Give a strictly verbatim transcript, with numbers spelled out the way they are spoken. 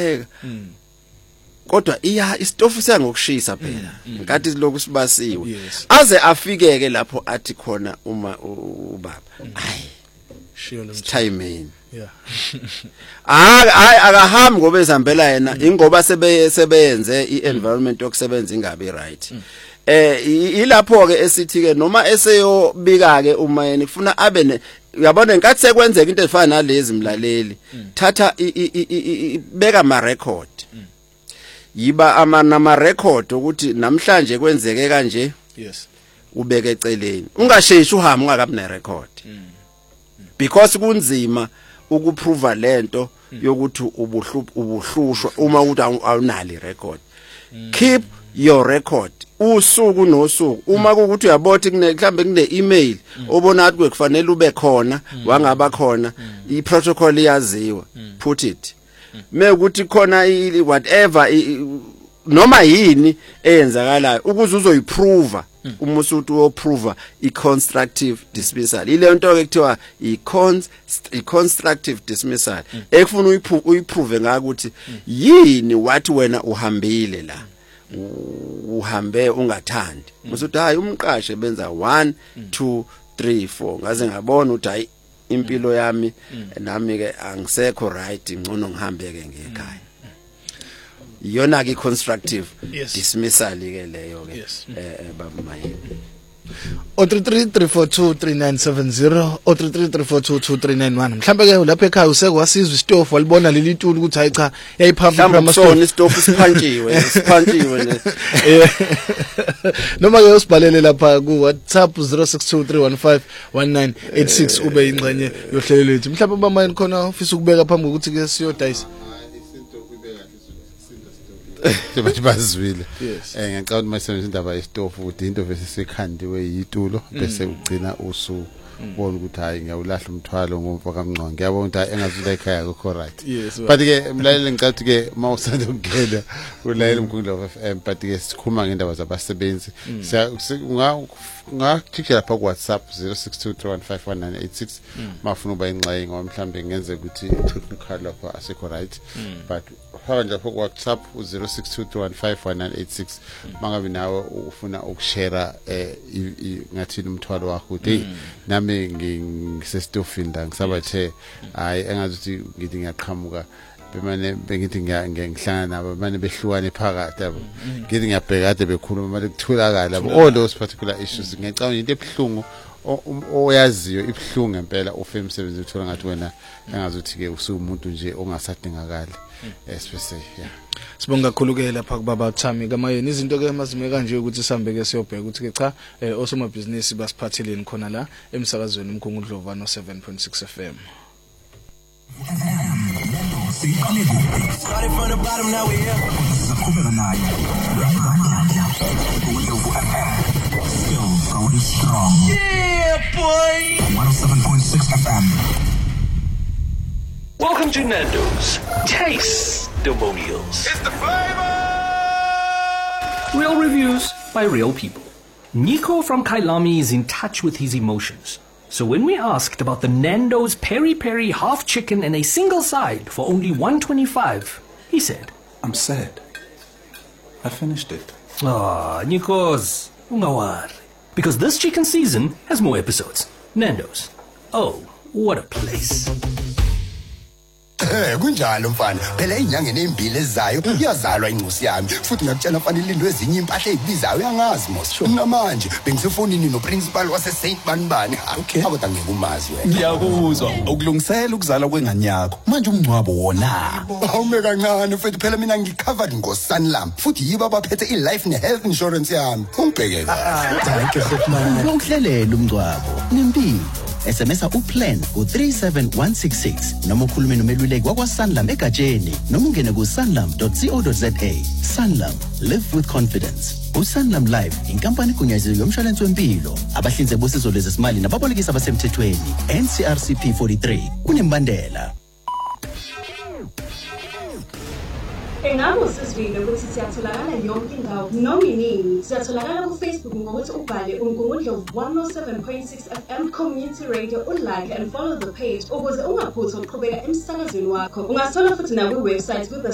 kodwa iya istofu siyangokushisa phela ngathi lokhu sibasiwe aze afikeke lapho athi khona uma ubaba hayi shiyo lo timing yeah hayi akahambi ngoba ezihambela yena ingoba sebe sebenze ienvironment yokusebenza ingabe right eh ilapho ke esithi ke noma eseyobika ke uma yena ufuna abe uyabona inkathi sekwenzeka into efana nalezi mlaleli thatha beka ama record yiba ama nama record ukuthi namhlanje kwenzeke kanje yes ubeke eceleni ungasheshi uhamba ungakabi ne record because kunzima ukuprova lento yokuthi ubuhlushwa uma ukuthi awunali record keep your record usuku nosuku uma ukuthi uyabothi kune mhlambe kune email obona ukuthi kufanele ube khona wangaba khona I protocol iyaziwa put it mekuthi khona whatever noma yini eyenzakalayo ukuze uzoyiprova uma usuthi woprova iconstructive dismissal ile nto ke kuthiwa iconstructive dismissal ekufuna uyiprove ngakuthi yini wathi wena uhambile la uhambe ungathandi musuthi hayi umqashe benza one two three four ngaze ngabona ukuthi hayi impilo yami nami ke angisekho right ngcono ngihambe ke ngekhaya iyona ke constructive dismissal ke leyo ke eh baba Mayini zero three three three four two three nine seven zero zero three three three four two two three nine one mhlambe ke lapha ekhaya usekwasizwa istofu walibona leli tulu ukuthi hayi cha yayiphamba phama sona istofu siphantshiwe siphantshiwe ne noma ke usibhalele lapha ku WhatsApp zero six two three one five one nine eight six ube ingxenye yohlelo lethu mhlawumbe baba Mayini khona ufisa ukubeka phambi ukuthi ke siyodayisa bathi bazwile eh ngiyacela umasebenzi indaba yestofu ukuthi into vese sekhandiwe yitulo bese ugcina usu ubona ukuthi hayi ngiyawulahla umthwalo ngomfa kaMngqongo ngiyabona ukuthi engazula ekhaya akho right but ke mlaleli ngicathi ke mawusanda ukugena ulayela umkhundla of F M but ke sikhuluma ngendaba zabasebenzi siya ngathikhe lapha ku WhatsApp zero six two three one five one nine eight six mafuna uba ingxenye ngoba mhlambe ngenze ukuthi technical lapha asekho right but hamba nje lapha ku WhatsApp zero six two three one five one nine eight six mangabe nawe ufuna ukushare eh ngathi umthwalo wakho uthi nami ngisestofini la ngisabathe hayi engazuthi ngithi ngiyaqhamuka bemane bengithi ngihlangana nabo manje behlukane phakathi yabo ngithi ngiyabheka kade bekhuluma manje kutholakala all those particular issues ngiyacabanga into ebhlungu oyaziyo ibhlungu ngempela ofe emsebenzi uthola ngathi wena engazuthi ke usumuntu nje ongasadingakali especially yeah sibonga kakhulu ke lapha kubaba Thami kaMayeni izinto ke mazime kanje ukuthi sihambe ke siyobheka ukuthi ke cha osomabhizinisi basiphatheleni khona la emsakazweni umkhungudlova no seven point six F M. Started from the bottom, now we here. Still going strong. Yeah, boy. one oh seven point six F M. Welcome to Nando's. Taste the meals. It's the flavor. Real reviews by real people. Nico from Kailami is in touch with his emotions. So when we asked about the Nando's Peri Peri half chicken and a single side for only one twenty-five, he said, I'm sad. I finished it. Ah, Nikos, ungawari. Because this chicken season has more episodes. Nando's. Oh, what a place. Eh kunjalo mfana phela inyangeni embili ezayo iyazalwa inqusi yami futhi ngakutshela mfana ilindwe ezinye impahla ezibizayo uyangazi mos namanje bengisefonini no principal wase Saint Banbani abota ngekumazi wena ngiyakuzwa ukulungisela ukuzala kwengane yakho manje umncwabo wona awume kancane mfethu phela mina ngicovered ngoSanlam futhi yiba baphethe iLife neHealth insurance yami ungibhekela thank you Sefman ukuhlelela umncwabo nempilo S M S uplan ku three seven one six six noma ukhulume nomeluleki wakwa Sanlam egatsheni noma ungene ku sanlam dot co dot za. Sanlam, live with confidence. uSanlam Life inkampani egunyaziwe yomshwalense wempilo abahlinzeki bosizo lwezesimali nababolekisi abasemthethweni N C R C P forty-three kunembandela. Engabe usizwile ukuthi siyatholakala yonke indawo noma inini siyatholakala ku Facebook ngokuthi ubhale uNgungundlovu one oh seven point six F M Community Radio ulike and follow the page ukuze ungaphuthwa ukuqhubeka emsakazweni wakho ungathola futhi na ku website ku